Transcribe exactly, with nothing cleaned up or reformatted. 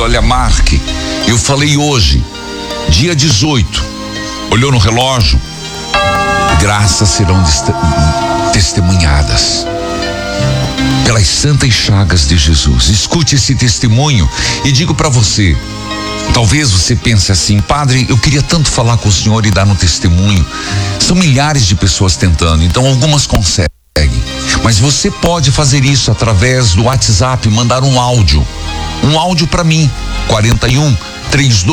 olha, marque. Eu falei hoje, dia dezoito, olhou no relógio, graças serão testemunhadas pelas santas chagas de Jesus. Escute esse testemunho e digo para você, talvez você pense assim, padre, eu queria tanto falar com o senhor e dar um testemunho. São milhares de pessoas tentando, então algumas conseguem. Mas você pode fazer isso através do WhatsApp, mandar um áudio. Um áudio para mim, quarenta e um, trinta e dois